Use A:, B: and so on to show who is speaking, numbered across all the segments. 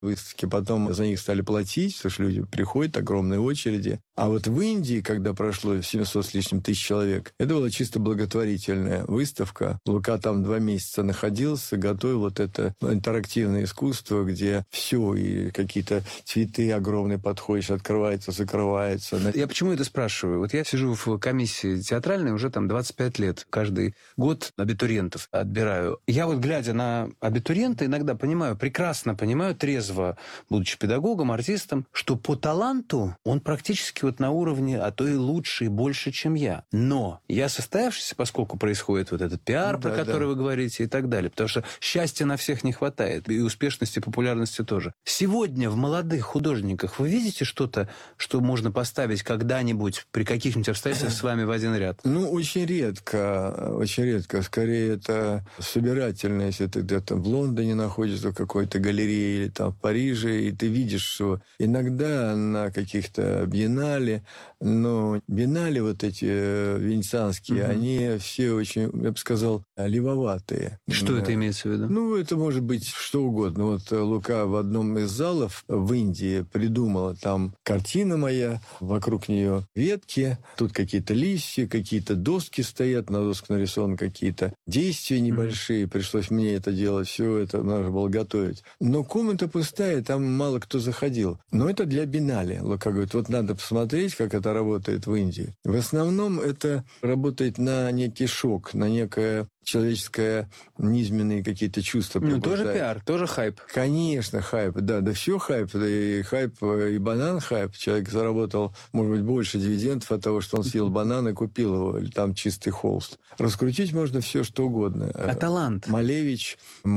A: выставки, потом за них стали платить, потому что люди приходят, огромные очереди. А вот в Индии, когда прошло 700 с лишним тысяч человек, это была чисто благотворительная выставка. Лука там 2 месяца находился, готовил вот это интерактивное искусство, где все, и какие-то цветы огромные подходишь, открывается, закрывается.
B: Я почему это спрашиваю? Вот я сижу в комиссии театральной уже там 25 лет. Каждый год абитуриентов отбираю. Я вот, глядя на абитуриента, иногда прекрасно понимаю, трезво, будучи педагогом, артистом, что по таланту он практически вот на уровне, а то и лучше, и больше, чем я. Но я состоявшийся, поскольку происходит вот этот пиар, про который вы говорите, и так далее. Потому что счастья на всех не хватает. И успешности, и популярности тоже. Сегодня в молодых художниках вы видите что-то, что можно поставить когда-нибудь при каких-нибудь обстоятельствах с вами в один ряд?
A: Ну, очень редко, очень редко. Скорее, это собирательно, если ты где-то в Лондоне находишься, в какой-то галерее, или там в Париже, и ты видишь, что иногда на каких-то биеннале, но биеннале вот эти венецианские, они все очень, я бы сказал, левоватые.
B: Что это имеется в виду?
A: Ну, это может быть что угодно. Вот Лука в одном из залов в Индии придумала, там картина моя, вокруг нее ветки, тут какие-то листья, какие-то доски стоят, на досках нарисованы какие-то действия небольшие. Пришлось мне это делать, все это надо было готовить. Но комната пустая, там мало кто заходил. Но это для биеннале. Лука говорит, вот надо посмотреть, как это работает в Индии. В основном это работает на некий шок, на некое человеческое низменные какие-то чувства.
B: Ну, тоже пиар, тоже хайп.
A: Конечно, хайп, да все хайп. И хайп, и банан хайп. Человек заработал, может быть, больше дивидендов от того, что он съел банан и купил его, или там чистый холст. Раскрутить можно все, что угодно.
B: А талант?
A: Малевич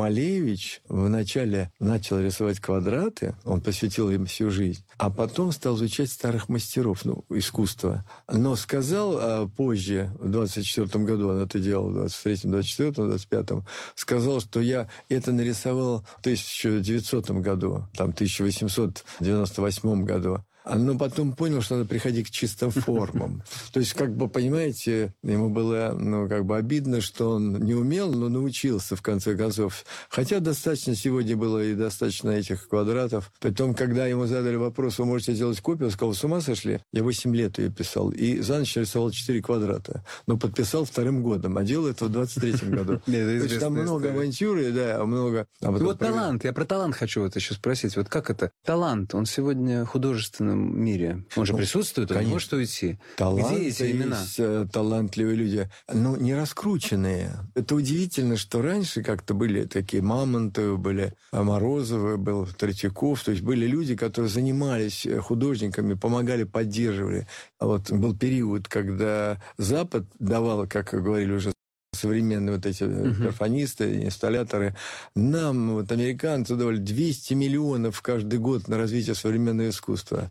A: вначале начал рисовать квадраты, он посвятил им всю жизнь, а потом стал изучать старых мастеров, искусства. Но сказал позже, в 24 году, он это делал, в 23-м, 24-м, 25-м, сказал, что я это нарисовал в 1900 году, там, 1898 году. Но потом понял, что надо приходить к чистым формам. То есть, понимаете, ему было, обидно, что он не умел, но научился, в конце концов. Хотя достаточно сегодня было и достаточно этих квадратов. Потом, когда ему задали вопрос, вы можете сделать копию, он сказал, с ума сошли? Я 8 лет ее писал. И за ночь рисовал 4 квадрата. Но подписал 2-м годом, а делал это в 23-м году. То есть, там много авантюры, да, много...
B: Вот талант, я про талант хочу вот еще спросить. Вот как это? Талант, он сегодня художественный мире. Он же присутствует, он может уйти. Где эти имена?
A: Есть талантливые люди, но не раскрученные. Это удивительно, что раньше как-то были такие Мамонтовы, были Морозовы, был Третьяков. То есть были люди, которые занимались художниками, помогали, поддерживали. А вот был период, когда Запад давал, как говорили уже современные вот эти перфонисты, инсталляторы, нам, американцы, давали 200 миллионов каждый год на развитие современного искусства.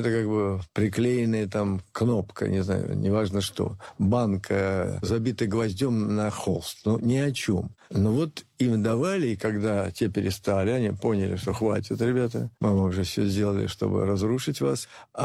A: Это приклеенная там кнопка, не знаю, неважно что, банка, забитая гвоздем на холст. Ни о чем. Но вот им давали, и когда те перестали, они поняли, что хватит, ребята, мы уже все сделали, чтобы разрушить вас,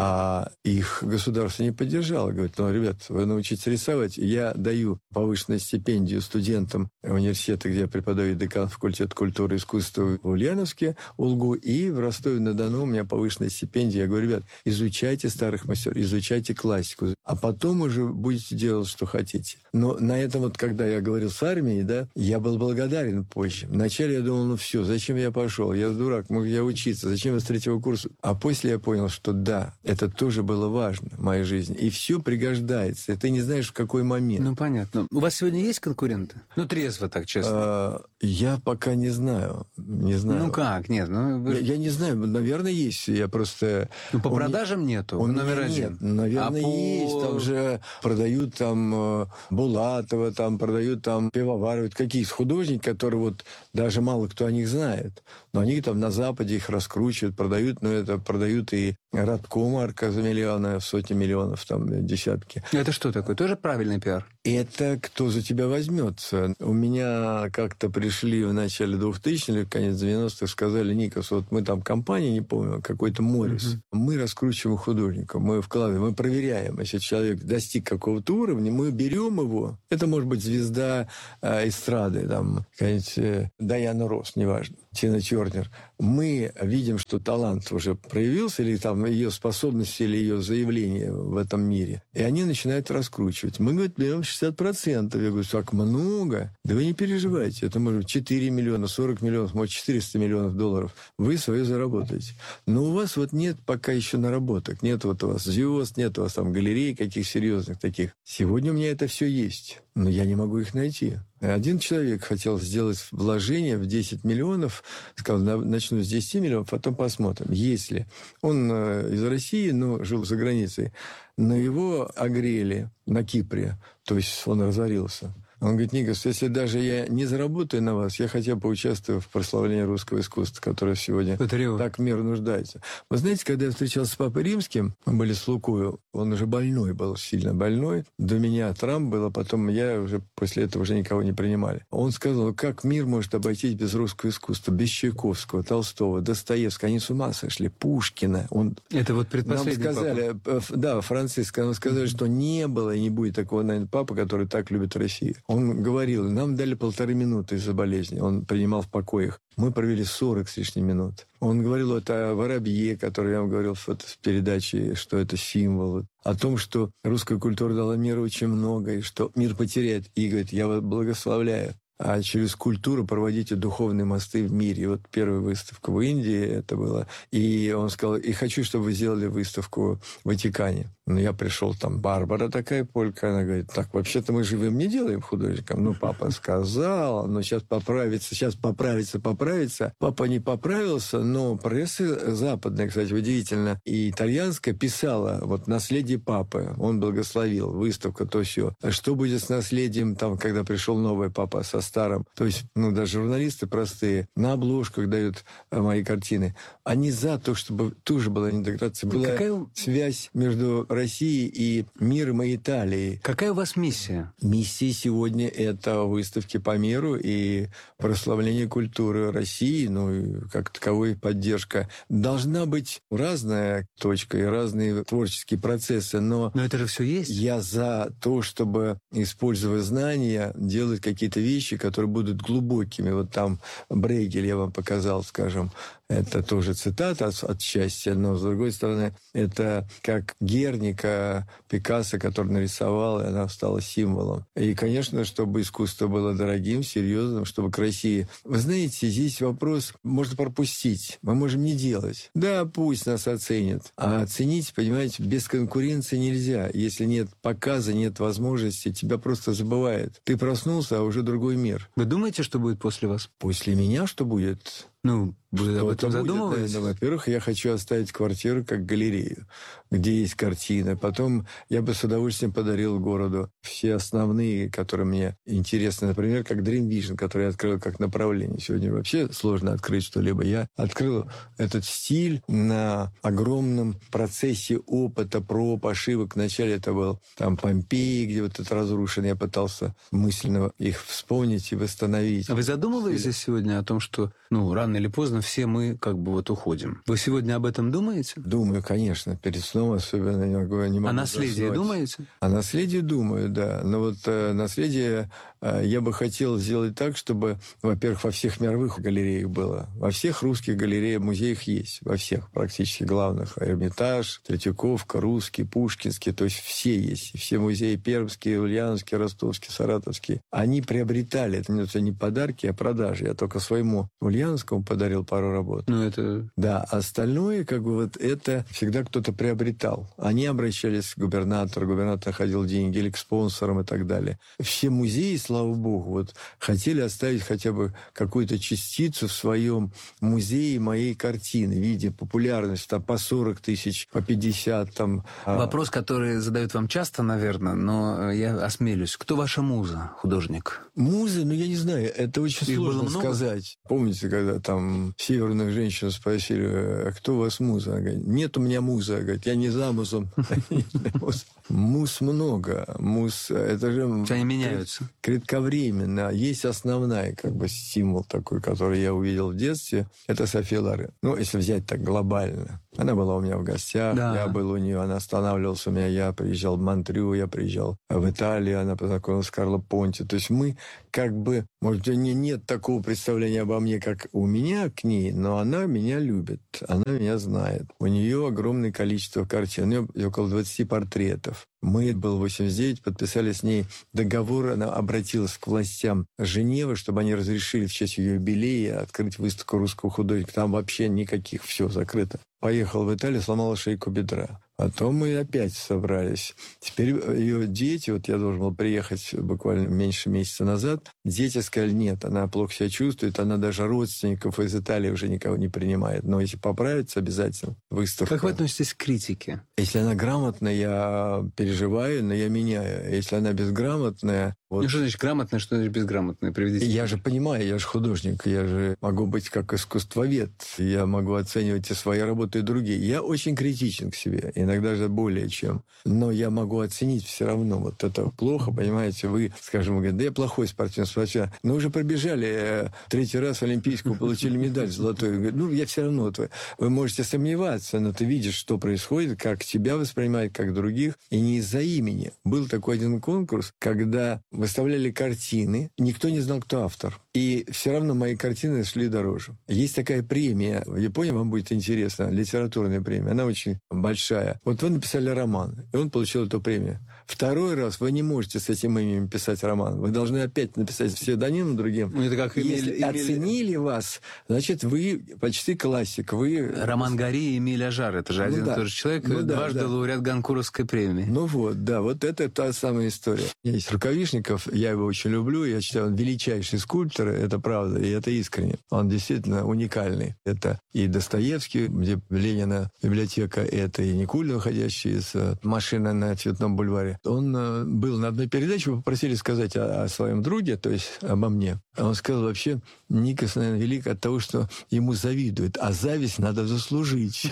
A: а их государство не поддержало. Говорит, ребят, вы научитесь рисовать, я даю повышенную стипендию студентам университета, где я преподаю, декан факультета культуры и искусства в Ульяновске, УЛГУ, и в Ростове-на-Дону у меня повышенная стипендия. Я говорю, ребят, изучайте старых мастеров, изучайте классику, а потом уже будете делать, что хотите. Но на этом когда я говорил с армией, да, я был благодарен позже. Вначале я думал, все, зачем я пошел? Я дурак, мог я учиться, зачем я с 3-го курса? А после я понял, что да, это тоже было важно в моей жизни. И все пригождается. И ты не знаешь, в какой момент.
B: Понятно. У вас сегодня есть конкуренты? Трезво так, честно.
A: Я пока не знаю. Не знаю.
B: Как? Нет.
A: Я не знаю. Наверное, есть. Я просто...
B: по продажам нету?
A: Он номер один. Нет, наверное, есть. Там же продают Булатова, там продают Пивоварова. Какие-то художники, которые даже мало кто о них знает. Но они там на Западе их раскручивают, продают. Но это продают и Радко марка за миллионы, сотни миллионов, там десятки.
B: Это что такое? Тоже правильный пиар?
A: Это кто за тебя возьмется. У меня как-то пришли в начале 2000-х, конец 90-х, сказали, Никос, мы там компания, не помню, какой-то Моррис. Мы раскручиваем художника, мы вкладываем, мы проверяем. Если человек достиг какого-то уровня, мы берем его. Это может быть звезда эстрады, там, какая-нибудь Дайана Росс, неважно, Тина Тернер. мы видим, что талант уже проявился, или там ее способность, или ее заявление в этом мире, и они начинают раскручивать. Мы, говорит, берем 60%. Я говорю, так много? Да вы не переживайте, это может быть 4 миллиона, 40 миллионов, может, 400 миллионов долларов. Вы свое заработаете. Но у вас вот нет пока еще наработок, нет вот у вас звезд, нет у вас там галерей каких серьезных таких. Сегодня у меня это все есть, но я не могу их найти. Один человек хотел сделать вложение в 10 миллионов, сказал, начну с 10 миллионов, потом посмотрим. Если он из России, но жил за границей, но его огрели на Кипре, то есть он разорился. Он говорит, Никос, если даже я не заработаю на вас, я хотя бы поучаствую в прославлении русского искусства, которое сегодня так мир нуждается. Вы знаете, когда я встречался с Папой Римским, мы были с Лукою, он уже больной был, сильно больной. До меня Трамп был, а потом я уже после этого уже никого не принимали. Он сказал, как мир может обойтись без русского искусства, без Чайковского, Толстого, Достоевского. Они с ума сошли, Пушкина.
B: Это вот предпоследний
A: нам сказали,
B: папа.
A: Да, Франциск, нам сказали, что не было и не будет такого, наверное, папы, который так любит Россию. Он говорил, нам дали 1,5 минуты из-за болезни. Он принимал в покоях. Мы провели 40 с лишним минут. Он говорил о воробье, который я вам говорил в передаче, что это символ. О том, что русская культура дала миру очень много, и что мир потеряет. И говорит, я вас благословляю. А через культуру проводите духовные мосты в мире. И вот первая выставка в Индии это было. И он сказал, и хочу, чтобы вы сделали выставку в Ватикане. Ну, я пришел, там Барбара такая полька, она говорит, так, вообще-то мы живым не делаем художником. Ну, папа сказал, но сейчас поправится. Папа не поправился, но пресса западная, кстати, удивительно, и итальянская писала, вот, наследие папы, он благословил, выставка, то все. А что будет с наследием, там, когда пришел новый папа со старым? То есть, ну, даже журналисты простые на обложках дают мои картины. Они за то, чтобы тоже была интеграция, была связь между России и миром и Италией.
B: Какая у вас миссия?
A: Миссия сегодня – это выставки по миру и прославление культуры России, ну, и как таковой поддержка. Должна быть разная точка и разные творческие процессы, но
B: это же все есть.
A: Я за то, чтобы, используя знания, делать какие-то вещи, которые будут глубокими. Вот там Брейгель я вам показал, скажем, это тоже цитата от счастья, но, с другой стороны, это как Герника, Пикассо, который нарисовал, и она стала символом. И, конечно, чтобы искусство было дорогим, серьезным, чтобы к России... Вы знаете, здесь вопрос можно пропустить, мы можем не делать. Да, пусть нас оценят. А оценить, понимаете, без конкуренции нельзя. Если нет показа, нет возможности, тебя просто забывают. Ты проснулся, а уже другой мир.
B: Вы думаете, что будет после вас?
A: После меня что будет?
B: Ну, вы об этом задумываетесь?
A: Да, во-первых, я хочу оставить квартиру как галерею, где есть картины. Потом я бы с удовольствием подарил городу все основные, которые мне интересны. Например, как Dream Vision, который я открыл как направление. Сегодня вообще сложно открыть что-либо. Я открыл этот стиль на огромном процессе опыта, проб, ошибок. Вначале это был там Помпеи, где вот это разрушено. Я пытался мысленно их вспомнить и восстановить.
B: А вы задумывались здесь сегодня о том, что, рано или поздно все мы как бы вот уходим? Вы сегодня об этом думаете?
A: Думаю, конечно. Перед сном особенно не могу
B: О наследии
A: заснуть.
B: думаете?
A: О наследии думаю, да. Но вот наследие я бы хотел сделать так, чтобы, во-первых, во всех мировых галереях было. Во всех русских галереях, музеях есть. Во всех практически главных. Эрмитаж, Третьяковка, Русский, Пушкинский. То есть все есть. Все музеи пермские, ульяновские, ростовские, саратовские. Они приобретали. Это не подарки, а продажи. Я только своему Ульяновскому подарил пару работ.
B: Это...
A: Да, остальное, вот это всегда кто-то приобретал. Они обращались к губернатору, губернатор ходил деньги или к спонсорам и так далее. Все музеи, слава богу, хотели оставить хотя бы какую-то частицу в своем музее моей картины в виде популярности, там, по 40 тысяч, по 50. Там.
B: Вопрос, который задают вам часто, наверное, но я осмелюсь. Кто ваша муза, художник?
A: Музы, я не знаю, это очень сложно сказать. Помните, когда там северных женщин спросили, а кто у вас муза? Она говорит, нет у меня муза. Говорит, я не замужем. Муз много. Муз, это же...
B: Они меняются.
A: Кратковременно. Есть основная, стимул такой, который я увидел в детстве. Это София Лорен. Если взять так глобально. Она была у меня в гостях,
B: Да.
A: я был у нее, она останавливалась у меня, я приезжал в Монтрeux, я приезжал в Италию, она познакомилась с Карло Понти. То есть мы как бы, может, у нее нет такого представления обо мне, как у меня к ней, но она меня любит, она меня знает. У нее огромное количество картин, у нее около 20 портретов. Мы, был 89, подписали с ней договор, она обратилась к властям Женевы, чтобы они разрешили в честь ее юбилея открыть выставку русского художника. Там вообще никаких, все закрыто. Поехал в Италию, сломала шейку бедра. Потом мы опять собрались. Теперь ее дети, вот я должен был приехать буквально меньше месяца назад, дети сказали, нет, она плохо себя чувствует, она даже родственников из Италии уже никого не принимает. Но если поправится, обязательно выставка.
B: Как вы относитесь к критике?
A: Если она грамотная, я переживаю, но я меняю. Если она безграмотная... Вот...
B: Ну, что значит грамотная, что значит безграмотная? Приведите.
A: Я же понимаю, я же художник, я же могу быть как искусствовед, я могу оценивать и свои работы, и другие. Я очень критичен к себе, иногда же более чем. Но я могу оценить все равно. Вот это плохо, понимаете, вы, скажем, говорите, да я плохой спортсмен, но уже пробежали 3-й раз Олимпийскую, получили медаль золотую. Говорю, ну, я все равно, вы можете сомневаться, но ты видишь, что происходит, как тебя воспринимают, как других, и не из-за имени. Был такой один конкурс, когда выставляли картины, никто не знал, кто автор. И все равно мои картины шли дороже. Есть такая премия, в Японии вам будет интересно, литературная премия, она очень большая. Вот вы написали роман, и он получил эту премию. 2-й раз вы не можете с этим именем писать роман. Вы должны опять написать псевдонимом другим.
B: Ну, это как
A: Если оценили вас, значит, вы почти классик. Вы...
B: Роман Гори и Эмиль Ажар. Это же один и тот же человек, дважды лауреат Ганкуровской премии.
A: Ну вот, да, вот это та самая история. У меня есть Рукавишников, я его очень люблю, я считаю, он величайший скульптор, это правда, и это искренне. Он действительно уникальный. Это и Достоевский, где Ленина библиотека, это и Никулин, уходящий из машины на Цветном бульваре. Он был на одной передаче, вы попросили сказать о своем друге, то есть обо мне. Он сказал, вообще, Никос, наверное, велик от того, что ему завидуют, а зависть надо заслужить.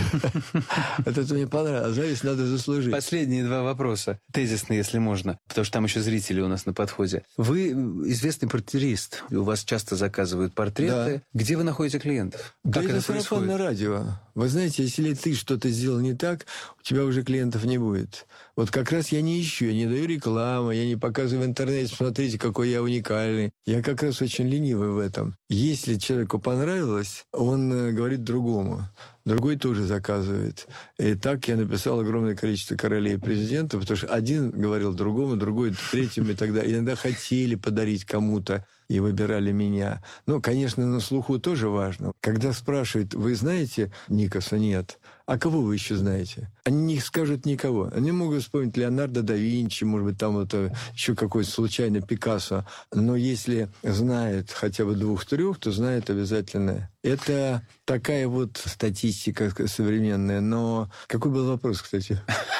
A: Это мне понравилось, зависть надо заслужить.
B: Последние 2 вопроса, тезисные, если можно, потому что там еще зрители у нас на подходе. Вы известный портретист, у вас часто заказывают портреты. Да. Где вы находите клиентов?
A: Да это сарафанное радио. Вы знаете, если ты что-то сделал не так, у тебя уже клиентов не будет. Вот как раз я не ищу, я не даю рекламу, я не показываю в интернете, смотрите, какой я уникальный. Я как раз очень ленивый в этом. Если человеку понравилось, он говорит другому. Другой тоже заказывает. И так я написал огромное количество королей и президентов, потому что один говорил другому, другой третьему, и тогда иногда хотели подарить кому-то и выбирали меня. Ну, конечно, на слуху тоже важно. Когда спрашивают, вы знаете Никоса? Нет. А кого вы еще знаете? Они не скажут никого. Они могут вспомнить Леонардо да Винчи, может быть, там вот еще какой-то случайно Пикассо. Но если знает хотя бы 2-3, то знает обязательно. Это такая вот статистика современная. Но какой был вопрос, кстати?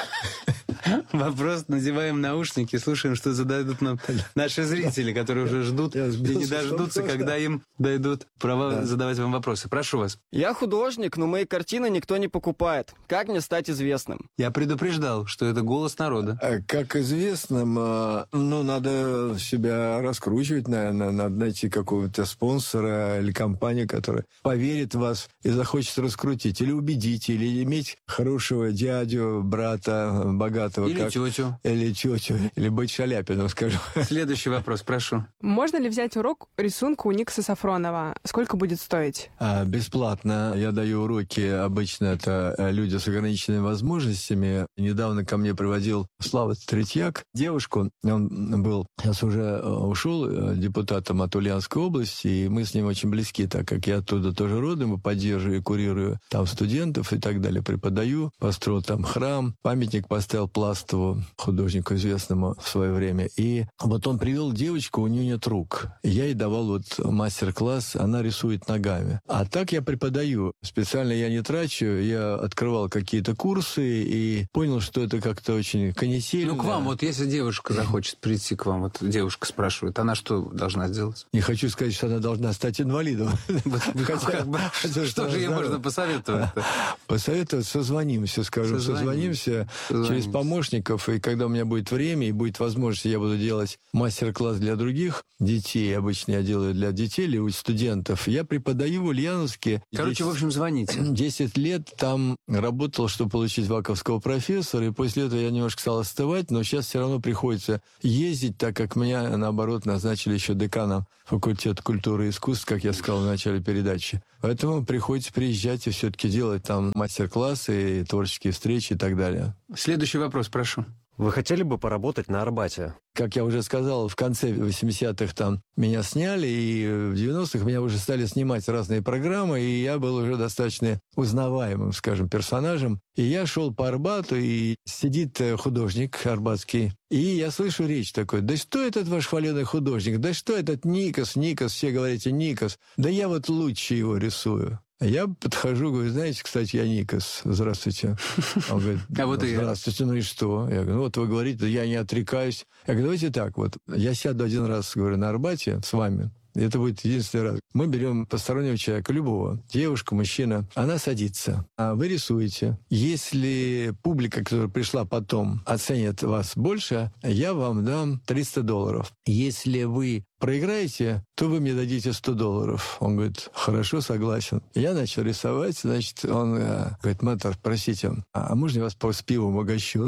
B: Вопрос, надеваем наушники, слушаем, что зададут нам наши зрители, которые уже ждут и не дождутся, когда им дойдут права задавать вам вопросы. Прошу вас.
C: Я художник, но мои картины никто не покупает. Как мне стать известным?
B: Я предупреждал, что это голос народа.
A: Как известным, надо себя раскручивать, наверное, надо найти какого-то спонсора или компанию, которая поверит в вас и захочет раскрутить, или убедить, или иметь хорошего дядю, брата, богатого.
B: Или тетю.
A: Или тетю. Или быть Шаляпиным, скажем.
B: Следующий вопрос, прошу.
D: Можно ли взять урок рисунка у Никоса Сафронова? Сколько будет стоить?
A: Бесплатно. Я даю уроки. Обычно это люди с ограниченными возможностями. Недавно ко мне приводил Слава Третьяк девушку. Он был, сейчас уже ушел, депутатом от Ульяновской области, и мы с ним очень близки, так как я оттуда тоже родом, и поддерживаю, курирую там студентов и так далее, преподаю. Построил там храм, памятник поставил Пластову, художнику известному в свое время. И вот он привел девочку, у нее нет рук. Я ей давал вот мастер-класс, она рисует ногами. А так я преподаю. Специально я не трачу, я открывал какие-то курсы и понял, что это как-то очень канительно.
B: Ну, к вам, вот если девушка захочет прийти к вам, вот девушка спрашивает, она что должна сделать?
A: Не хочу сказать, что она должна стать инвалидом.
B: Что же ей можно посоветовать?
A: Посоветовать, созвонимся, скажу. Созвонимся через помощника. помощников, и когда у меня будет время и будет возможность, я буду делать мастер-класс для других детей. Обычно я делаю для детей или у студентов. Я преподаю в Ульяновске.
B: Короче, в общем, звоните.
A: 10 лет там работал, чтобы получить ваковского профессора, и после этого я немножко стал остывать, но сейчас все равно приходится ездить, так как меня, наоборот, назначили еще деканом факультета культуры и искусств, как я сказал в начале передачи. Поэтому приходится приезжать и все-таки делать там мастер-классы, и творческие встречи и так далее.
B: Следующий вопрос, прошу.
E: Вы хотели бы поработать на Арбате?
A: Как я уже сказал, в конце 80-х там меня сняли, и в 90-х меня уже стали снимать разные программы, и я был уже достаточно узнаваемым, скажем, персонажем. И я шел по Арбату, и сидит художник арбатский, и я слышу речь такой: да что этот ваш хваленый художник, да что этот Никос, все говорите Никос, да я вот лучше его рисую. Я подхожу, говорю: знаете, кстати, я Никос, здравствуйте. Он говорит: здравствуйте, ну и что? Я говорю: ну вот вы говорите, я не отрекаюсь. Я говорю: давайте так вот, я сяду один раз, говорю, на Арбате с вами. Это будет единственный раз. Мы берем постороннего человека, любого, девушка, мужчина, она садится, а вы рисуете. Если публика, которая пришла потом, оценит вас больше, я вам дам $300. Если вы проиграете, то вы мне дадите $100. Он говорит: хорошо, согласен. Я начал рисовать, значит, он говорит: мэтр, простите, а можно я вас с пивом угощу?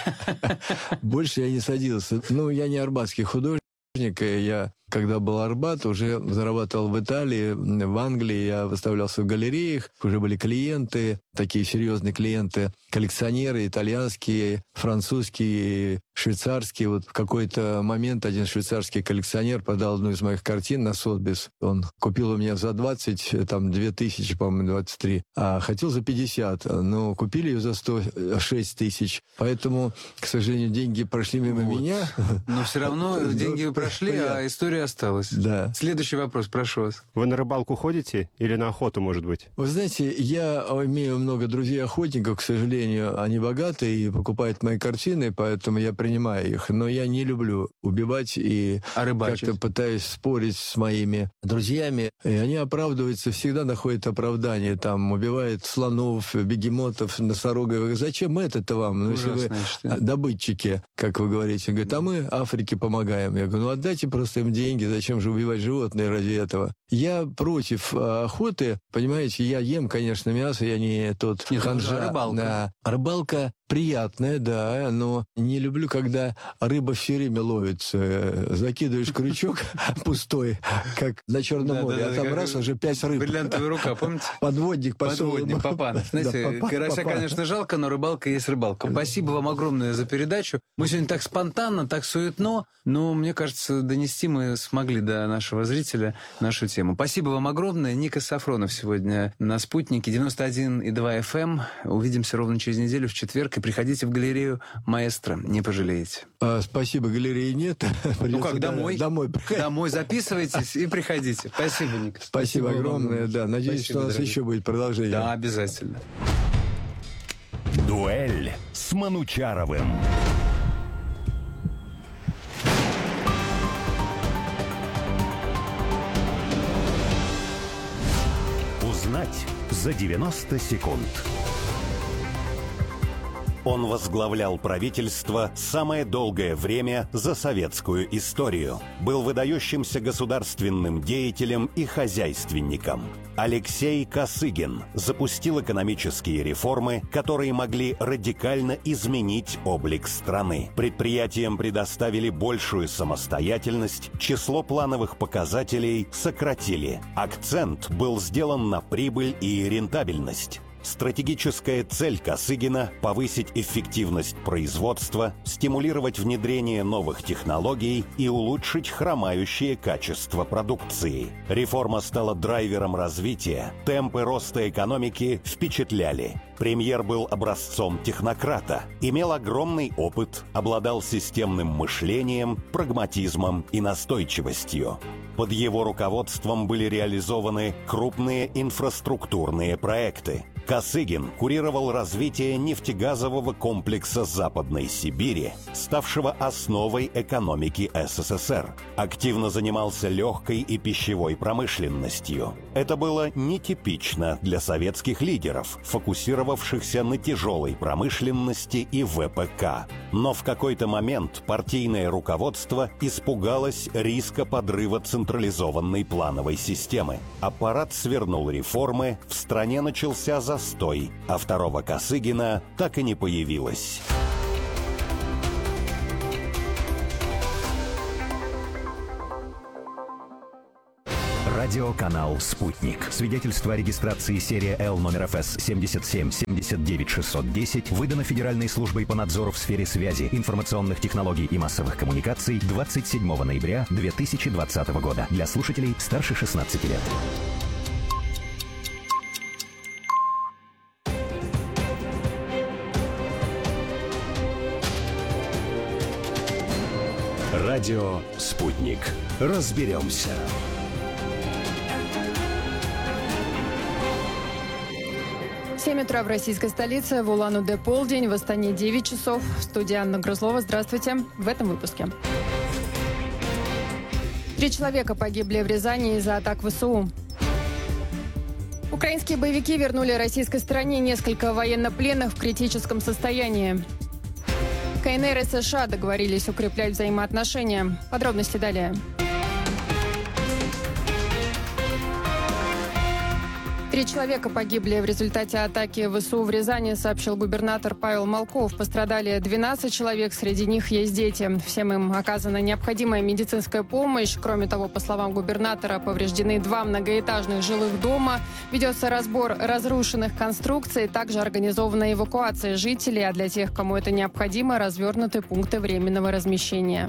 A: Больше я не садился. Ну, я не арбатский художник. Я, когда был Арбат, уже зарабатывал в Италии, в Англии, я выставлялся в галереях, уже были клиенты, такие серьезные клиенты, коллекционеры итальянские, французские, швейцарские. Вот в какой-то момент один швейцарский коллекционер продал одну из моих картин на Сотбис. Он купил у меня за 20, там 2000, по-моему, 23, а хотел за 50, но купили ее за 106 тысяч. Поэтому, к сожалению, деньги прошли мимо меня.
B: Но все равно деньги прошли, а история осталась.
A: Да.
B: Следующий вопрос, прошу вас.
E: Вы на рыбалку ходите или на охоту, может быть?
A: Вы знаете, я имею много друзей-охотников, к сожалению, они богатые и покупают мои картины, поэтому я принимаю их. Но я не люблю убивать и как-то пытаюсь спорить с моими друзьями. И они оправдываются, всегда находят оправдание. Там убивают слонов, бегемотов, носорогов. Зачем это вам? Ну, если вы добытчики, как вы говорите. Говорят: а мы Африке помогаем. Я говорю: ну отдайте просто им деньги, зачем же убивать животные ради этого? Я против охоты, понимаете, я ем, конечно, мясо, я не тот ханжа.
B: Рыбалка.
A: Да. Рыбалка приятная, да, но не люблю, когда рыба все время ловится. Закидываешь крючок пустой, как на Черном море, а там раз уже 5 рыб.
B: Бриллиантовая рука, помните?
A: Подводник,
B: Папан. Знаете, карася, конечно, жалко, но рыбалка есть рыбалка. Спасибо вам огромное за передачу. Мы сегодня так спонтанно, так суетно, но, мне кажется, донести мы смогли до нашего зрителя нашу тему. Спасибо вам огромное. Никос Сафронов сегодня на «Спутнике», 91,2 FM. Увидимся ровно через неделю в четверг. И приходите в галерею «Маэстро». Не пожалеете.
A: Спасибо, галереи нет.
B: Ну как, домой?
A: Домой
B: записывайтесь и приходите. Спасибо, Никос.
A: Спасибо огромное. Да, надеюсь, что у нас еще будет продолжение.
B: Да, обязательно.
F: Дуэль с Манучаровым. Узнать за 90 секунд. Он возглавлял правительство самое долгое время за советскую историю. Был выдающимся государственным деятелем и хозяйственником. Алексей Косыгин запустил экономические реформы, которые могли радикально изменить облик страны. Предприятиям предоставили большую самостоятельность, число плановых показателей сократили. Акцент был сделан на прибыль и рентабельность. Стратегическая цель Косыгина – повысить эффективность производства, стимулировать внедрение новых технологий и улучшить хромающее качество продукции. Реформа стала драйвером развития, темпы роста экономики впечатляли. Премьер был образцом технократа, имел огромный опыт, обладал системным мышлением, прагматизмом и настойчивостью. Под его руководством были реализованы крупные инфраструктурные проекты. Косыгин курировал развитие нефтегазового комплекса Западной Сибири, ставшего основой экономики СССР. Активно занимался легкой и пищевой промышленностью. Это было нетипично для советских лидеров, фокусировавшихся на тяжелой промышленности и ВПК. Но в какой-то момент партийное руководство испугалось риска подрыва централизованной плановой системы. Аппарат свернул реформы, в стране начался застой, а второго Косыгина так и не появилось.
G: Радиоканал «Спутник». Свидетельство о регистрации серия Л номер ФС 77-79-610 выдано Федеральной службой по надзору в сфере связи, информационных технологий и массовых коммуникаций 27 ноября 2020 года для слушателей старше 16 лет.
H: Радио «Спутник». Разберемся.
I: В 7 утра в российской столице, в Улан-Удэ полдень, в Астане 9 часов. В студии Анна Грызлова. Здравствуйте. В этом выпуске. 3 человека погибли в Рязани из-за атак ВСУ. Украинские боевики вернули российской стороне несколько военнопленных в критическом состоянии. КНР и США договорились укреплять взаимоотношения. Подробности далее. 3 человека погибли в результате атаки ВСУ в Рязани, сообщил губернатор Павел Молков. Пострадали 12 человек, среди них есть дети. Всем им оказана необходимая медицинская помощь. Кроме того, по словам губернатора, повреждены 2 многоэтажных жилых дома. Ведется разбор разрушенных конструкций. Также организована эвакуация жителей, а для тех, кому это необходимо, развернуты пункты временного размещения.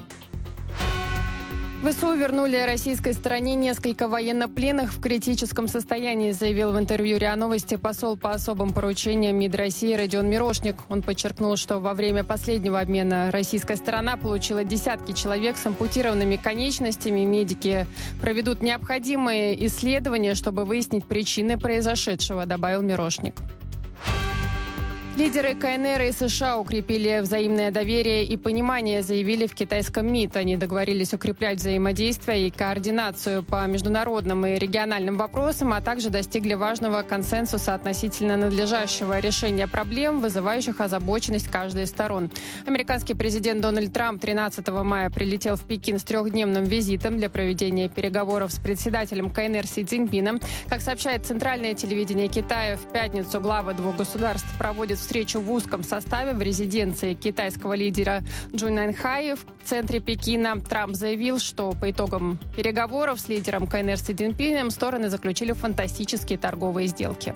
I: ВСУ вернули российской стороне несколько военнопленных в критическом состоянии, заявил в интервью РИА Новости посол по особым поручениям МИД России Родион Мирошник. Он подчеркнул, что во время последнего обмена российская сторона получила десятки человек с ампутированными конечностями. Медики проведут необходимые исследования, чтобы выяснить причины произошедшего, добавил Мирошник. Лидеры КНР и США укрепили взаимное доверие и понимание, заявили в китайском МИД. Они договорились укреплять взаимодействие и координацию по международным и региональным вопросам, а также достигли важного консенсуса относительно надлежащего решения проблем, вызывающих озабоченность каждой из сторон. Американский президент Дональд Трамп 13 мая прилетел в Пекин с 3-дневным визитом для проведения переговоров с председателем КНР Си Цзиньпином. Как сообщает центральное телевидение Китая, в пятницу главы 2 государств проводят встречу в узком составе в резиденции китайского лидера Джун Наньхай в центре Пекина. Трамп заявил, что по итогам переговоров с лидером КНР Си Цзиньпином стороны заключили фантастические торговые сделки.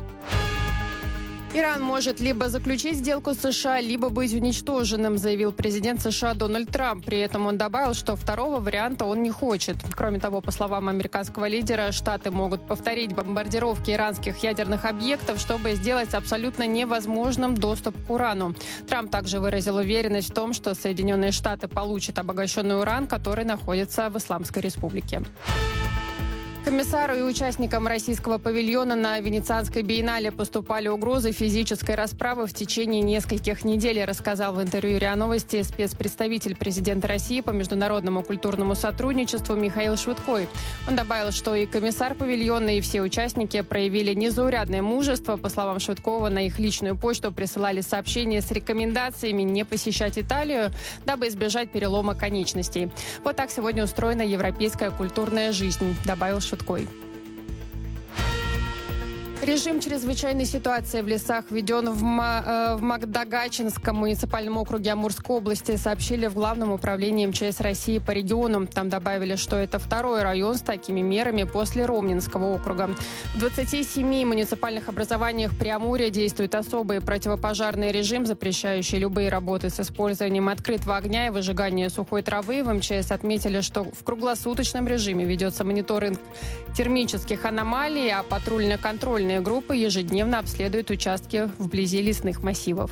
I: Иран может либо заключить сделку с США, либо быть уничтоженным, заявил президент США Дональд Трамп. При этом он добавил, что второго варианта он не хочет. Кроме того, по словам американского лидера, Штаты могут повторить бомбардировки иранских ядерных объектов, чтобы сделать абсолютно невозможным доступ к урану. Трамп также выразил уверенность в том, что Соединенные Штаты получат обогащенный уран, который находится в Исламской Республике. Комиссару и участникам российского павильона на Венецианской биеннале поступали угрозы физической расправы в течение нескольких недель, рассказал в интервью РИА Новости спецпредставитель президента России по международному культурному сотрудничеству Михаил Швыдкой. Он добавил, что и комиссар павильона, и все участники проявили незаурядное мужество. По словам Швыдкова, на их личную почту присылали сообщения с рекомендациями не посещать Италию, дабы избежать перелома конечностей. Вот так сегодня устроена европейская культурная жизнь, добавил Швыдкой. Режим чрезвычайной ситуации в лесах введен в Магдагачинском муниципальном округе Амурской области, сообщили в Главном управлении МЧС России по региону. Там добавили, что это 2-й район с такими мерами после Ромнинского округа. В 27 муниципальных образованиях Преамурья действует особый противопожарный режим, запрещающий любые работы с использованием открытого огня и выжигания сухой травы. В МЧС отметили, что в круглосуточном режиме ведется мониторинг термических аномалий, а патрульно-контрольные группы ежедневно обследуют участки вблизи лесных массивов.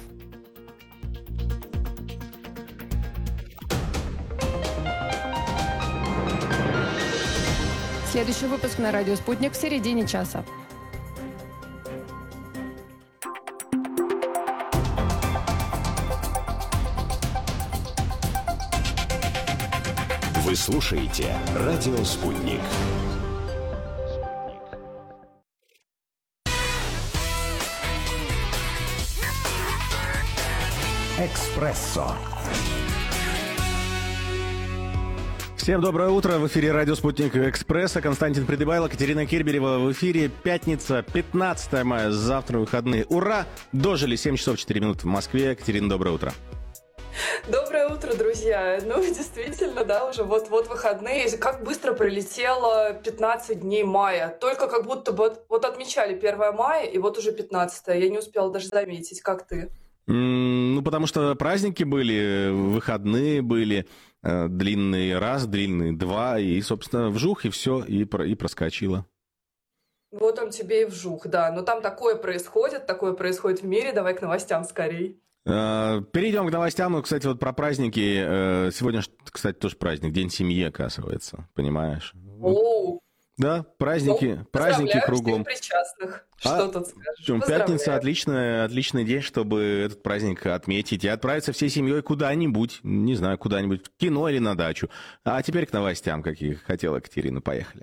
I: Следующий выпуск на радио «Спутник» в середине часа.
H: Вы слушаете «Радио Спутник».
G: «Эспрессо».
J: Всем доброе утро. В эфире радио «Спутник Экспресса». Константин Придыбайло, Катерина Кирберева в эфире. Пятница, 15 мая. Завтра выходные. Ура! Дожили 7 часов 4 минуты в Москве. Катерина, доброе утро.
K: Доброе утро, друзья. Ну, действительно, да, уже вот-вот выходные. Как быстро пролетело 15 дней мая. Только как будто бы вот отмечали 1 мая, и вот уже 15. Я не успела даже заметить. Как ты?
J: Ну, потому что праздники были, выходные были, длинный раз, длинный два, и, собственно, вжух, и все, и проскочило.
K: Вот он тебе и вжух, да. Но там такое происходит в мире. Давай к новостям скорей.
J: Перейдем к новостям. Ну, кстати, вот про праздники. Сегодня, кстати, тоже праздник, День семьи, оказывается, понимаешь?
K: Оу!
J: Да, праздники кругом.
K: Всех причастных. Что тут скажешь?
J: Пятница отличный день, чтобы этот праздник отметить и отправиться всей семьей куда-нибудь, не знаю, куда-нибудь, в кино или на дачу. А теперь к новостям, какие хотела Катерина. Поехали.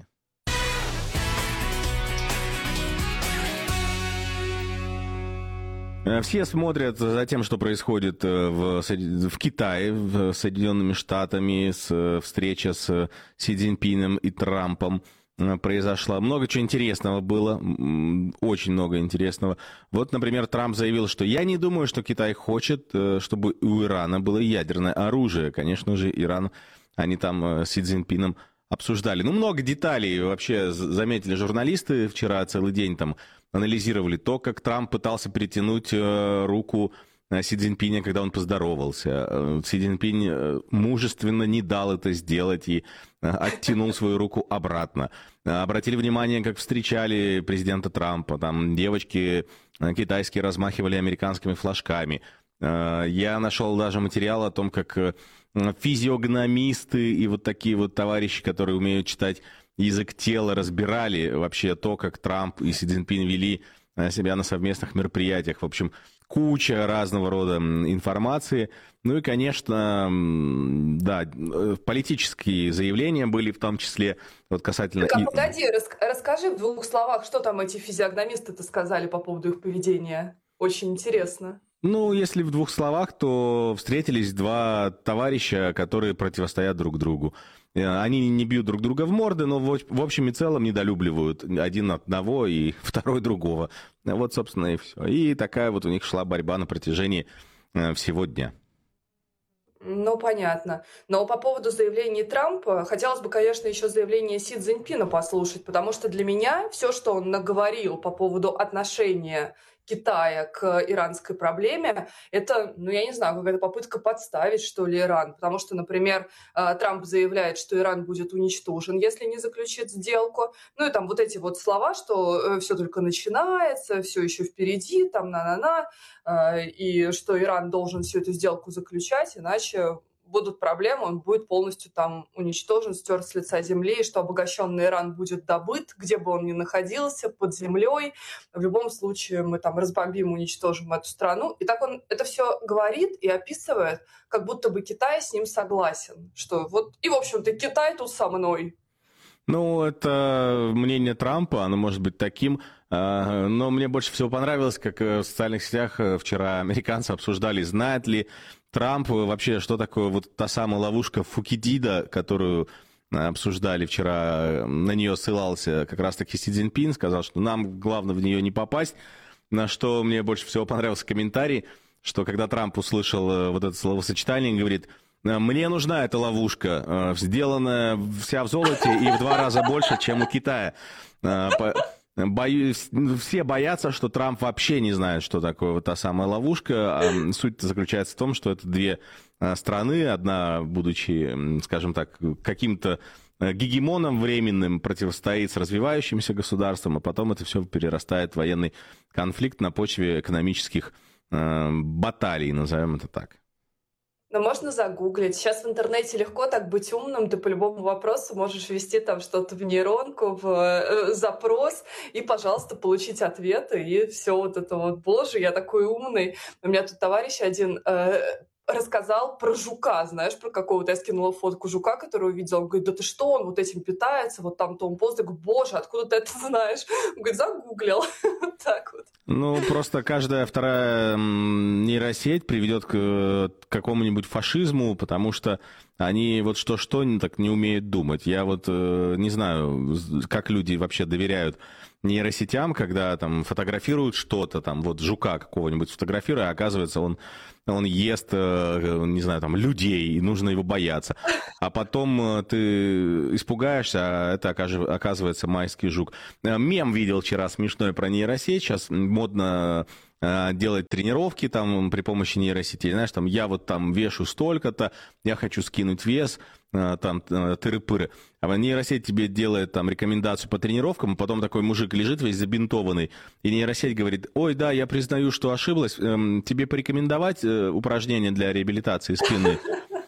J: Все смотрят за тем, что происходит в Китае, в Соединенными Штатами, встреча с Си Цзиньпином и Трампом произошла. Много чего интересного было, очень много интересного. Вот, например, Трамп заявил, что я не думаю, что Китай хочет, чтобы у Ирана было ядерное оружие. Конечно же, Иран, они там с Си Цзиньпином обсуждали. Ну, много деталей вообще заметили журналисты. Вчера целый день там анализировали то, как Трамп пытался перетянуть руку Си Цзиньпиня, когда он поздоровался. Си Цзиньпинь мужественно не дал это сделать и оттянул свою руку обратно. Обратили внимание, как встречали президента Трампа. Там девочки китайские размахивали американскими флажками. Я нашел даже материал о том, как физиогномисты и вот такие вот товарищи, которые умеют читать язык тела, разбирали вообще то, как Трамп и Си Цзиньпин вели себя на совместных мероприятиях. В общем, куча разного рода информации. Ну и, конечно, да, политические заявления были в том числе вот касательно...
K: Так, погоди, расскажи в 2 словах, что там эти физиогномисты-то сказали по поводу их поведения. Очень интересно.
J: Ну, если в 2 словах, то встретились 2 товарища, которые противостоят друг другу. Они не бьют друг друга в морды, но в общем и целом недолюбливают один одного и второй другого. Вот, собственно, и все. И такая вот у них шла борьба на протяжении всего дня.
K: Ну, понятно. Но по поводу заявлений Трампа, хотелось бы, конечно, еще заявление Си Цзиньпина послушать, потому что для меня все, что он наговорил по поводу отношения Китая к иранской проблеме, это, ну, я не знаю, какая-то попытка подставить, что ли, Иран. Потому что, например, Трамп заявляет, что Иран будет уничтожен, если не заключит сделку. Ну, и там вот эти вот слова, что все только начинается, все еще впереди, там, и что Иран должен всю эту сделку заключать, иначе будут проблемы, он будет полностью там уничтожен, стерт с лица земли, и что обогащенный Иран будет добыт, где бы он ни находился, под землей. В любом случае мы там разбомбим, уничтожим эту страну. И так он это все говорит и описывает, как будто бы Китай с ним согласен. Что вот, и в общем-то Китай тут со мной.
J: Ну, это мнение Трампа, оно может быть таким, но мне больше всего понравилось, как в социальных сетях вчера американцы обсуждали, знает ли Трамп вообще, что такое вот та самая ловушка Фукидида, которую обсуждали вчера, на нее ссылался как раз-таки Си Цзиньпин, сказал, что нам главное в нее не попасть, на что мне больше всего понравился комментарий, что когда Трамп услышал вот это словосочетание, говорит: мне нужна эта ловушка, сделанная вся в золоте и в 2 раза больше, чем у Китая. Все боятся, что Трамп вообще не знает, что такое вот та самая ловушка. Суть заключается в том, что это 2 страны, одна, будучи, скажем так, каким-то гегемоном временным, противостоит с развивающимся государством, а потом это все перерастает в военный конфликт на почве экономических баталий, назовем это так.
K: Но можно загуглить. Сейчас в интернете легко так быть умным. Ты по любому вопросу можешь ввести там что-то в нейронку, в запрос, и, пожалуйста, получить ответы. И все вот это вот. Боже, я такой умный. У меня тут товарищ один рассказал про жука, знаешь, про какого-то. Я скинула фотку жука, который увидел. Он говорит, да ты что, он вот этим питается, вот там-то он ползает. Я говорю, боже, откуда ты это знаешь? Он говорит, загуглил. Вот так вот.
J: Ну, просто каждая вторая нейросеть приведет к какому-нибудь фашизму, потому что они вот что-что так не умеют думать. Я вот не знаю, как люди вообще доверяют нейросетям, когда там фотографируют что-то, там вот жука какого-нибудь фотографируя, а оказывается он ест, не знаю, там людей, и нужно его бояться. А потом ты испугаешься, а это оказывается майский жук. Мем видел вчера смешной про нейросеть, сейчас модно делать тренировки там при помощи нейросетей. Знаешь, там я вот там вешу столько-то, я хочу скинуть вес, там тыры-пыры. А нейросеть тебе делает там рекомендацию по тренировкам, потом такой мужик лежит весь забинтованный, и нейросеть говорит, ой, да, я признаю, что ошиблась, тебе порекомендовать упражнения для реабилитации спины?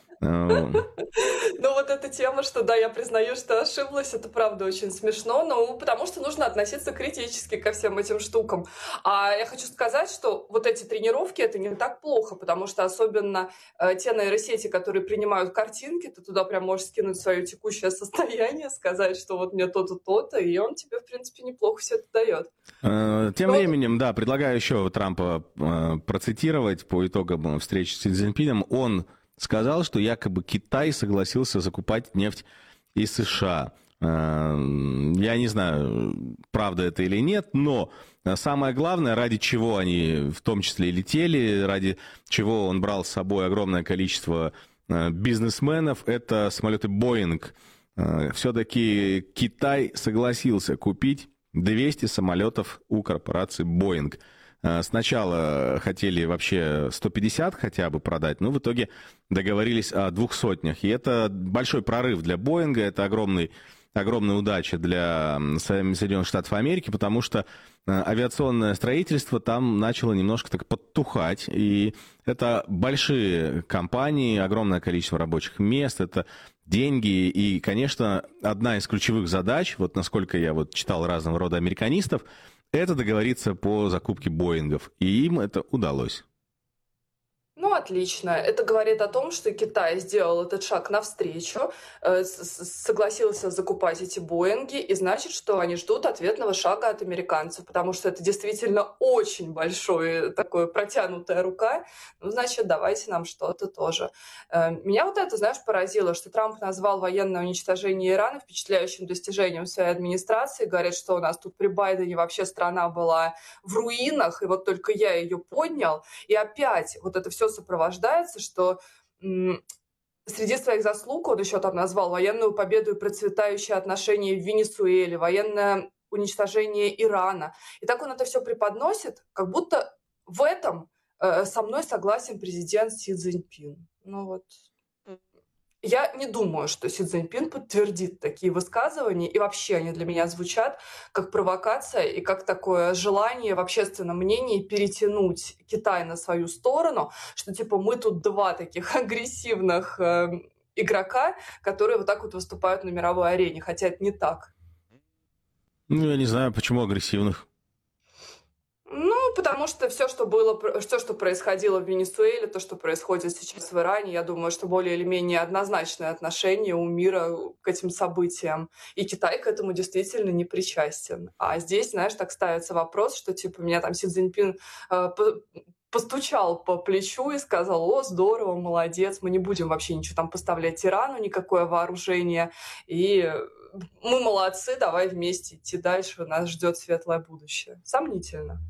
K: Ну, вот эта тема, что да, я признаю, что ошиблась, это правда очень смешно, но потому что нужно относиться критически ко всем этим штукам. А я хочу сказать, что вот эти тренировки, это не так плохо, потому что особенно те нейросети, которые принимают картинки, ты туда прям можешь скинуть свое текущее состояние, сказать, что вот мне то-то, то-то, и он тебе, в принципе, неплохо все это дает.
J: Тем временем, да, предлагаю еще Трампа процитировать по итогам встречи с Си Цзиньпином. Он сказал, что якобы Китай согласился закупать нефть из США. Я не знаю, правда это или нет, но самое главное, ради чего они в том числе и летели, ради чего он брал с собой огромное количество бизнесменов, это самолеты Боинг. Все-таки Китай согласился купить 200 самолетов у корпорации Боинг. Сначала хотели вообще 150 хотя бы продать, но в итоге договорились о 200. И это большой прорыв для Боинга, это огромная удача для Соединенных Штатов Америки, потому что авиационное строительство там начало немножко так подтухать. И это большие компании, огромное количество рабочих мест, это деньги. И, конечно, одна из ключевых задач, вот насколько я вот читал разного рода американистов, это договориться по закупке Боингов. И им это удалось.
K: Ну, отлично. Это говорит о том, что Китай сделал этот шаг навстречу, согласился закупать эти Боинги, и значит, что они ждут ответного шага от американцев, потому что это действительно очень большое, такое протянутая рука. Ну, значит, давайте нам что-то тоже. Меня вот это, знаешь, поразило, что Трамп назвал военное уничтожение Ирана впечатляющим достижением своей администрации. Говорят, что у нас тут при Байдене вообще страна была в руинах, и вот только я ее поднял. И опять вот это все сопровождается, что среди своих заслуг он еще там назвал военную победу и процветающие отношения в Венесуэле, военное уничтожение Ирана. И так он это все преподносит, как будто в этом со мной согласен президент Си Цзиньпин. Ну вот. Я не думаю, что Си Цзиньпин подтвердит такие высказывания, и вообще они для меня звучат как провокация и как такое желание в общественном мнении перетянуть Китай на свою сторону, что типа мы тут два таких агрессивных игрока, которые вот так вот выступают на мировой арене, хотя это не так.
J: Ну, я не знаю, почему агрессивных.
K: Ну, потому что все, что происходило в Венесуэле, то, что происходит сейчас в Иране, я думаю, что более или менее однозначное отношение у мира к этим событиям. И Китай к этому действительно не причастен. А здесь, знаешь, так ставится вопрос, что типа меня там Си Цзиньпин постучал по плечу и сказал: о, здорово, молодец, мы не будем вообще ничего там поставлять Ирану, никакое вооружение, и мы молодцы, давай вместе идти дальше, нас ждет светлое будущее. Сомнительно.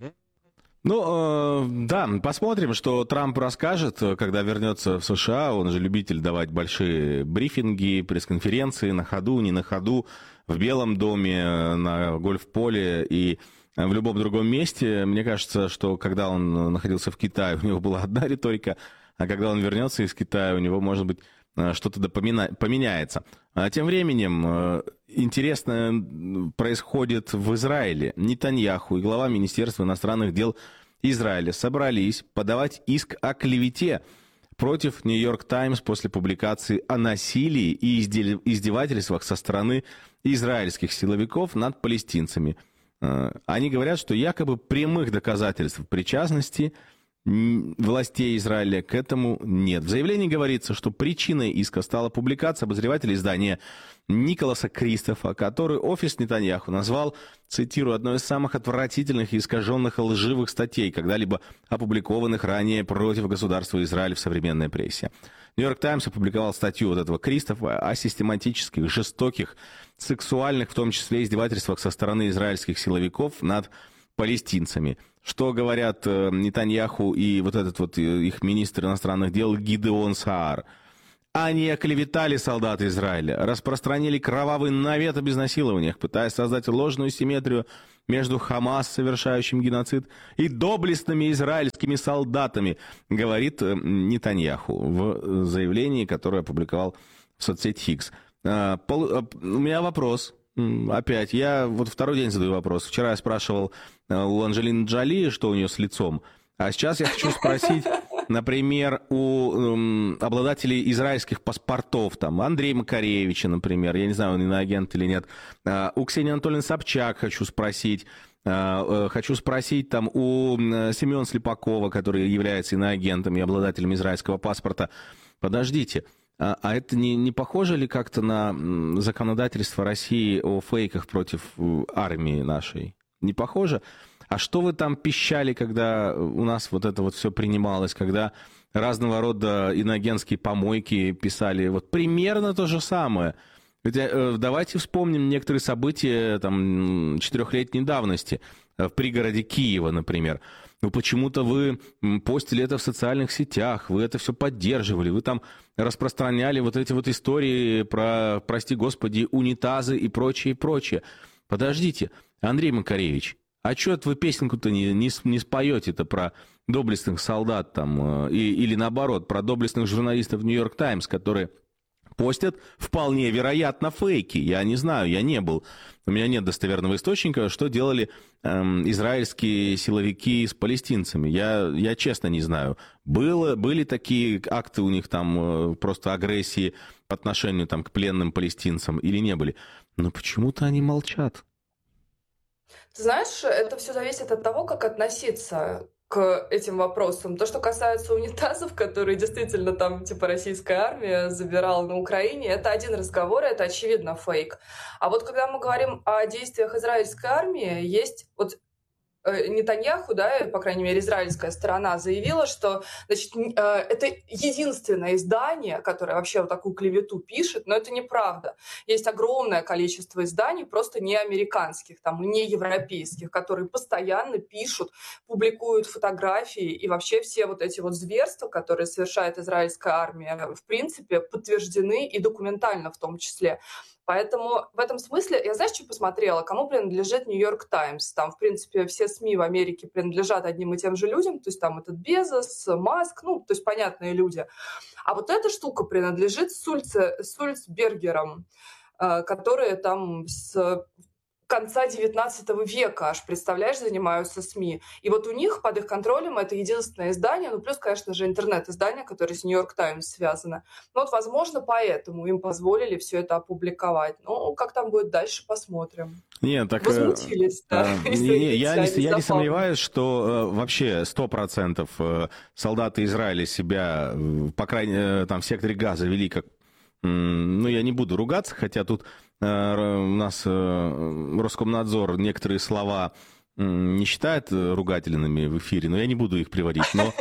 J: Ну, да, посмотрим, что Трамп расскажет, когда вернется в США. Он же любитель давать большие брифинги, пресс-конференции на ходу, не на ходу, в Белом доме, на гольф-поле и в любом другом месте. Мне кажется, что когда он находился в Китае, у него была одна риторика, а когда он вернется из Китая, у него, может быть, что-то поменяется. А тем временем интересно происходит в Израиле. Нетаньяху и глава Министерства иностранных дел Израиля собрались подавать иск о клевете против Нью-Йорк Таймс после публикации о насилии и издевательствах со стороны израильских силовиков над палестинцами. Они говорят, что якобы прямых доказательств причастности властей Израиля к этому нет. В заявлении говорится, что причиной иска стала публикация обозревателя издания Николаса Кристофа, который офис Нетаньяху назвал, цитирую, одной из самых отвратительных и искаженных лживых статей, когда-либо опубликованных ранее против государства Израиль в современной прессе. Нью-Йорк Таймс опубликовал статью вот этого Кристофа о систематических, жестоких, сексуальных, в том числе издевательствах со стороны израильских силовиков над палестинцами. Что говорят Нетаньяху и вот этот вот их министр иностранных дел Гидеон Саар? Они оклеветали солдат Израиля, распространили кровавый навет об изнасилованиях, пытаясь создать ложную симметрию между Хамас, совершающим геноцид, и доблестными израильскими солдатами, говорит Нетаньяху в заявлении, которое опубликовал в соцсети Хикс. У меня вопрос. Опять, я вот второй день задаю вопрос. Вчера я спрашивал у Анджелины Джоли, что у нее с лицом. А сейчас я хочу спросить, например, у обладателей израильских паспортов, там, Андрея Макаревича, например, я не знаю, он иноагент или нет, у Ксении Анатольевны Собчак хочу спросить там у Семена Слепакова, который является иноагентом и обладателем израильского паспорта. Подождите, а это не похоже ли как-то на законодательство России о фейках против армии нашей? Не похоже? А что вы там пищали, когда у нас вот это вот все принималось, когда разного рода иноагентские помойки писали? Вот примерно то же самое. Ведь давайте вспомним некоторые события там 4-летней давности в пригороде Киева, например. Ну, почему-то вы постили это в социальных сетях, вы это все поддерживали, вы там распространяли вот эти вот истории про, прости господи, унитазы и прочее, прочее. Подождите, Андрей Макаревич, а чё вы песенку-то не споете-то про доблестных солдат там, или наоборот, про доблестных журналистов Нью-Йорк Таймс, которые постят вполне вероятно фейки. Я не знаю, я не был. У меня нет достоверного источника, что делали израильские силовики с палестинцами. Я честно не знаю. Были такие акты у них там просто агрессии по отношению там, к пленным палестинцам или не были? Но почему-то они молчат.
K: Ты знаешь, это все зависит от того, как относиться к этим вопросам. То, что касается унитазов, которые действительно там, типа, российская армия забирала на Украине, это один разговор, это, очевидно, фейк. А вот когда мы говорим о действиях израильской армии, есть вот Нетаньяху, да, по крайней мере, израильская сторона заявила, что, значит, это единственное издание, которое вообще вот такую клевету пишет, но это неправда. Есть огромное количество изданий, просто не американских, там, и не европейских, которые постоянно пишут, публикуют фотографии, и вообще все вот эти вот зверства, которые совершает израильская армия, в принципе, подтверждены и документально в том числе. Поэтому в этом смысле, я, знаешь, что посмотрела? Кому принадлежит Нью-Йорк Таймс? Там, в принципе, все СМИ в Америке принадлежат одним и тем же людям, то есть там этот Безос, Маск, ну, то есть понятные люди. А вот эта штука принадлежит Сульцбергерам, которые там с конца 19 века, аж, представляешь, занимаются СМИ. И вот у них, под их контролем, это единственное издание, ну, плюс, конечно же, интернет-издание, которое с Нью-Йорк Таймс связано. Но вот, возможно, поэтому им позволили все это опубликовать. Ну, как там будет дальше, посмотрим.
J: Нет, так...
K: Возмутились, да.
J: Я не сомневаюсь, что вообще 100% солдаты Израиля себя, по крайней мере, там в секторе Газа вели как... Ну, я не буду ругаться, хотя тут у нас Роскомнадзор некоторые слова не считает ругательными в эфире, но я не буду их приводить. Но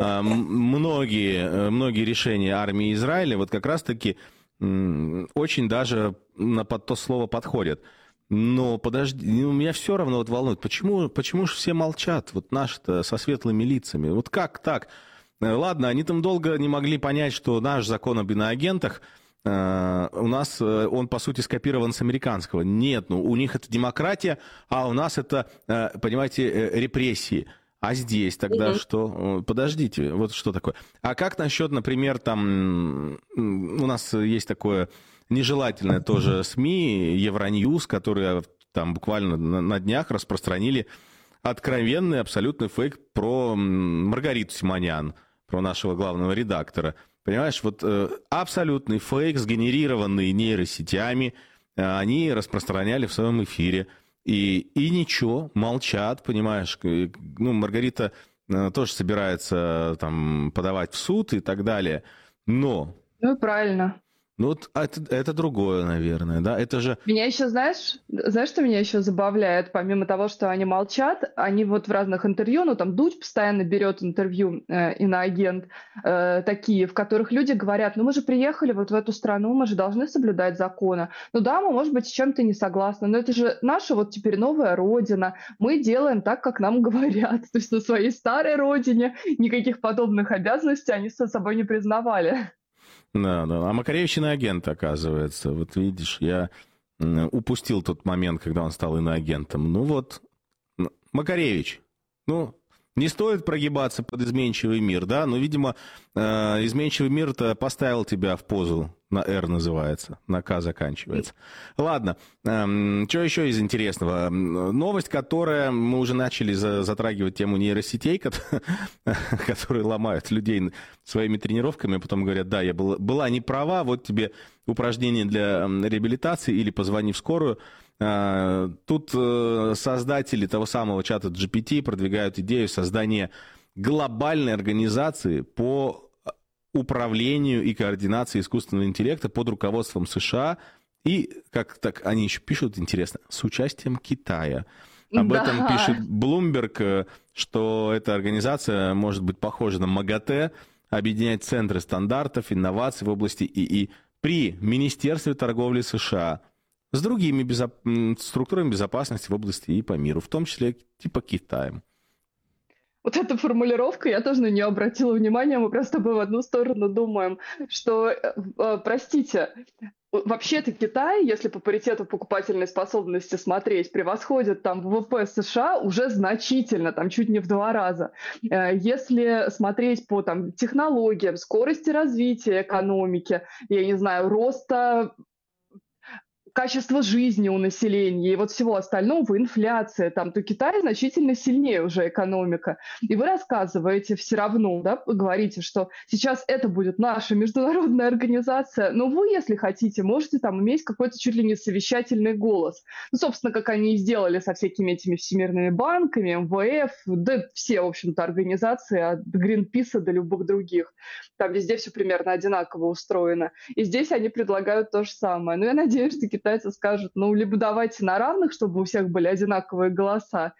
J: многие решения армии Израиля вот как раз-таки очень даже под то слово подходят. Но подожди, меня все равно вот волнует, почему же все молчат, вот наши-то со светлыми лицами? Вот как так? Ладно, они там долго не могли понять, что наш закон об иноагентах у нас он, по сути, скопирован с американского. Нет, ну, у них это демократия, а у нас это, понимаете, репрессии. А здесь тогда что? Подождите, вот что такое. А как насчет, например, там, у нас есть такое нежелательное тоже СМИ, Евроньюз, которые там буквально на днях распространили откровенный абсолютный фейк про Маргариту Симонян, про нашего главного редактора. Понимаешь, вот абсолютный фейк, сгенерированный нейросетями, они распространяли в своем эфире. И ничего, молчат, понимаешь. Ну, Маргарита тоже собирается там подавать в суд и так далее. Но...
L: Ну, правильно.
J: Ну, вот это другое, наверное, да? Это же...
L: Меня еще, знаешь, что меня еще забавляет? Помимо того, что они молчат, они вот в разных интервью, ну, там, Дудь постоянно берет интервью, иноагент, такие, в которых люди говорят, ну, мы же приехали вот в эту страну, мы же должны соблюдать законы. Ну, да, мы, может быть, с чем-то не согласны, но это же наша вот теперь новая родина, мы делаем так, как нам говорят. То есть на своей старой родине никаких подобных обязанностей они со собой не признавали.
J: Да. А Макаревич иноагент, оказывается. Вот видишь, я упустил тот момент, когда он стал иноагентом. Ну вот, Макаревич, ну, не стоит прогибаться под изменчивый мир, да? Но, видимо, изменчивый мир-то поставил тебя в позу. На «Р» называется, на «К» заканчивается. Ладно, что еще из интересного? Новость, которая мы уже начали затрагивать тему нейросетей, которые ломают людей своими тренировками, а потом говорят, да, я была не права, вот тебе упражнение для реабилитации или позвони в скорую. Тут создатели того самого чата GPT продвигают идею создания глобальной организации по управлению и координации искусственного интеллекта под руководством США и, как так они еще пишут, интересно, с участием Китая. Об этом пишет Bloomberg, что эта организация может быть похожа на МАГАТЭ, объединять центры стандартов, инноваций в области ИИ при Министерстве торговли США с другими структурами безопасности в области ИИ по миру, в том числе типа Китаем.
L: Вот эта формулировка, я тоже на нее обратила внимание, мы просто с тобой в одну сторону думаем, что, простите, вообще-то Китай, если по паритету покупательной способности смотреть, превосходит там ВВП США уже значительно, там чуть не в 2 раза. Если смотреть по там технологиям, скорости развития экономики, я не знаю, роста качество жизни у населения и вот всего остального, инфляция, там, то Китай значительно сильнее уже экономика. И вы рассказываете все равно, да, говорите, что сейчас это будет наша международная организация, но вы, если хотите, можете там иметь какой-то чуть ли не совещательный голос. Ну, собственно, как они и сделали со всякими этими всемирными банками, МВФ, да все, в общем-то, организации от Гринписа до любых других. Там везде все примерно одинаково устроено. И здесь они предлагают то же самое. Но я надеюсь, что китайцы скажут, ну, либо давайте на равных, чтобы у всех были одинаковые голоса,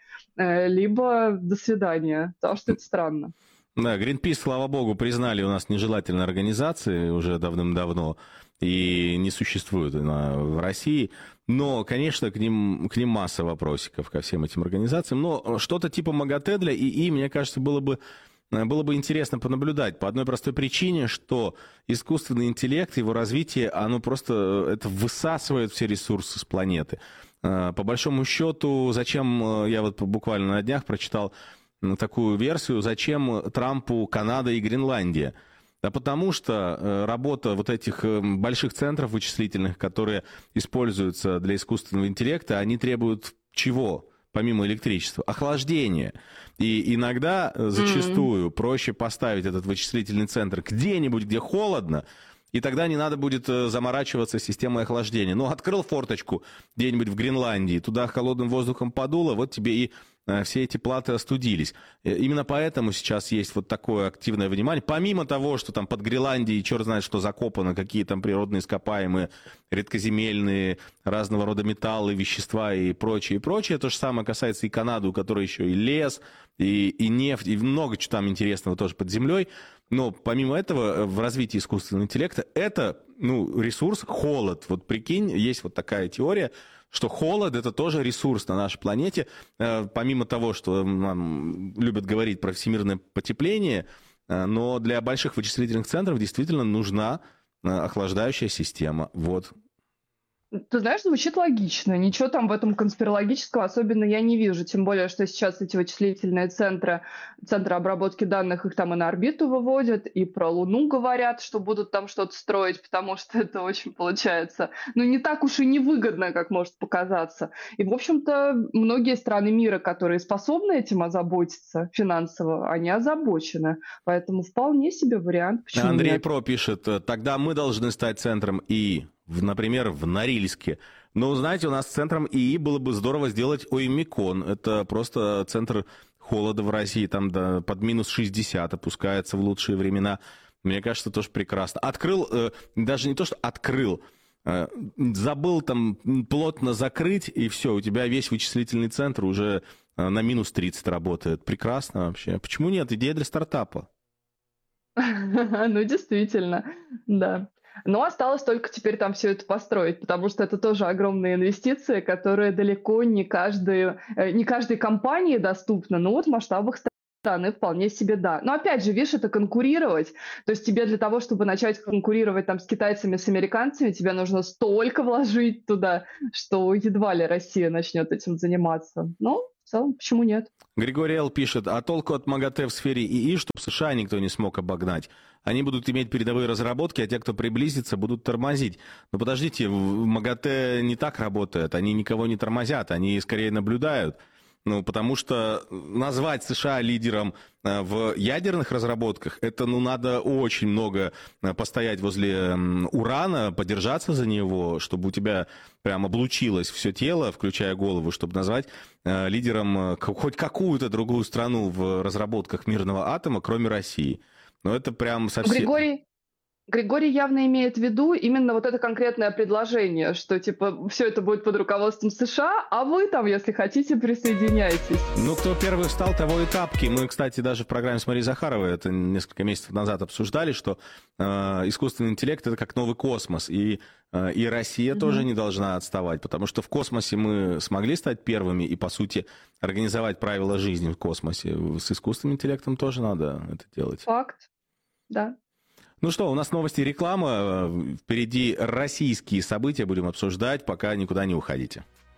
L: либо до свидания, потому что это странно.
J: Да, Greenpeace, слава богу, признали у нас нежелательной организацией уже давным-давно и не существует она в России. Но, конечно, к ним масса вопросиков, ко всем этим организациям. Но что-то типа МАГАТЭ для ИИ, мне кажется, было бы интересно понаблюдать по одной простой причине, что искусственный интеллект, его развитие, оно просто это высасывает все ресурсы с планеты. По большому счету, зачем, я вот буквально на днях прочитал такую версию, зачем Трампу Канада и Гренландия? Да потому что работа вот этих больших центров вычислительных, которые используются для искусственного интеллекта, они требуют чего? Помимо электричества, охлаждение. И иногда, зачастую, проще поставить этот вычислительный центр где-нибудь, где холодно, и тогда не надо будет заморачиваться системой охлаждения. Ну, открыл форточку где-нибудь в Гренландии, туда холодным воздухом подуло, вот тебе и все эти платы остудились. Именно поэтому сейчас есть вот такое активное внимание. Помимо того, что там под Гренландией черт знает что закопано, какие там природные ископаемые, редкоземельные, разного рода металлы, вещества и прочее, и прочее. То же самое касается и Канады, у которой еще и лес, и нефть, и много чего там интересного тоже под землей. Но помимо этого, в развитии искусственного интеллекта это, ресурс холод. Вот прикинь, есть вот такая теория, что холод — это тоже ресурс на нашей планете. Помимо того, что нам любят говорить про всемирное потепление, но для больших вычислительных центров действительно нужна охлаждающая система. Вот.
L: Ты знаешь, звучит логично. Ничего там в этом конспирологического особенно я не вижу. Тем более, что сейчас эти вычислительные центры обработки данных, их там и на орбиту выводят, и про Луну говорят, что будут там что-то строить, потому что это очень получается, не так уж и невыгодно, как может показаться. И, в общем-то, многие страны мира, которые способны этим озаботиться финансово, они озабочены. Поэтому вполне себе вариант. Почему
J: Андрей
L: нет?
J: Про пишет, тогда мы должны стать центром ИИ. Например, в Норильске. Но, знаете, у нас центром ИИ было бы здорово сделать Оймикон. Это просто центр холода в России, там под минус 60 опускается в лучшие времена. Мне кажется, тоже прекрасно. Открыл, даже не то, что открыл, забыл там плотно закрыть, и все, у тебя весь вычислительный центр уже на минус 30 работает. Прекрасно вообще. Почему нет? Идея для стартапа.
L: Ну, действительно, да. Но осталось только теперь там все это построить, потому что это тоже огромные инвестиции, которые далеко не каждой компании доступны, но вот в масштабах страны вполне себе да. Но опять же, видишь, это конкурировать. То есть тебе для того, чтобы начать конкурировать там с китайцами, с американцами, тебе нужно столько вложить туда, что едва ли Россия начнет этим заниматься. Но в целом, почему нет?
J: Григорий Л. пишет, а толку от МАГАТЭ в сфере ИИ, чтобы США никто не смог обогнать. Они будут иметь передовые разработки, а те, кто приблизится, будут тормозить. Но подождите, в МАГАТЭ не так работает, они никого не тормозят, они скорее наблюдают. Ну, потому что назвать США лидером в ядерных разработках, это, надо очень много постоять возле урана, подержаться за него, чтобы у тебя прям облучилось все тело, включая голову, чтобы назвать лидером хоть какую-то другую страну в разработках мирного атома, кроме России. Но это прям совсем...
L: Григорий явно имеет в виду именно вот это конкретное предложение, что типа все это будет под руководством США, а вы там, если хотите, присоединяйтесь.
J: Ну, кто первый встал, того и тапки. Мы, кстати, даже в программе с Марией Захаровой это несколько месяцев назад обсуждали, что искусственный интеллект — это как новый космос, и Россия тоже не должна отставать, потому что в космосе мы смогли стать первыми и, по сути, организовать правила жизни в космосе. С искусственным интеллектом тоже надо это делать.
L: Факт, да.
J: Ну что, у нас новости и реклама. Впереди российские события будем обсуждать, пока никуда не уходите.